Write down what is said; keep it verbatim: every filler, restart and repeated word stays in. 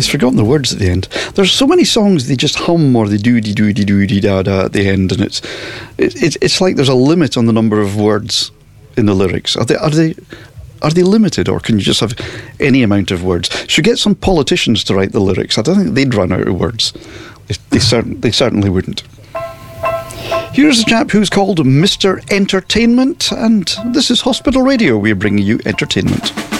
He's forgotten the words at the end. There's so many songs they just hum or they do-dee do-dee do-dee da-da at the end, and it's, it, it's like there's a limit on the number of words in the lyrics. Are they, are they, are they limited, or can you just have any amount of words? Should get some politicians to write the lyrics. I don't think they'd run out of words. They, they, certain, they certainly wouldn't. Here's a chap who's called Mister Entertainment, and this is Hospital Radio. We're bringing you entertainment.